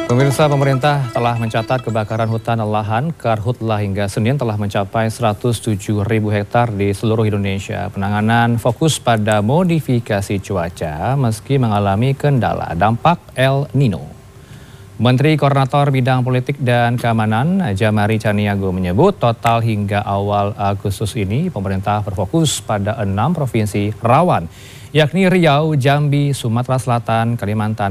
Pemirsa, pemerintah telah mencatat kebakaran hutan dan lahan karhutla hingga Senin telah mencapai 107.000 hektar di seluruh Indonesia. Penanganan fokus pada modifikasi cuaca meski mengalami kendala dampak El Nino. Menteri Koordinator Bidang Politik dan Keamanan Jamari Caniago menyebut total hingga awal Agustus ini pemerintah berfokus pada 6 provinsi rawan, yakni Riau, Jambi, Sumatera Selatan, Kalimantan,